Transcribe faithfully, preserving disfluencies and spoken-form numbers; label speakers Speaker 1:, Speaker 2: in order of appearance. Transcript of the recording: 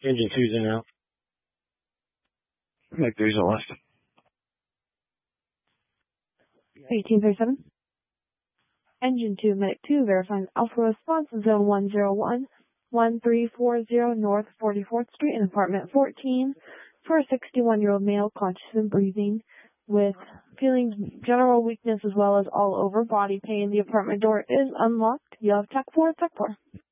Speaker 1: Engine two's in now.
Speaker 2: Make these a list.
Speaker 3: eighteen thirty-seven. Engine two, Medic two, verifying Alpha response, zone one zero one, one three four zero North forty-fourth Street in apartment fourteen for a sixty-one-year-old male conscious and breathing with feeling general weakness as well as all over body pain. The apartment door is unlocked. You have tech four, tech four.